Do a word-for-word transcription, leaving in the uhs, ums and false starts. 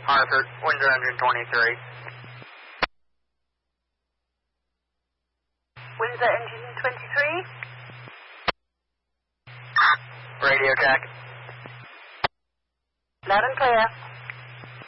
Arthur, Windsor Engine twenty-three. Windsor Engine twenty-three. Radio check. Loud and clear.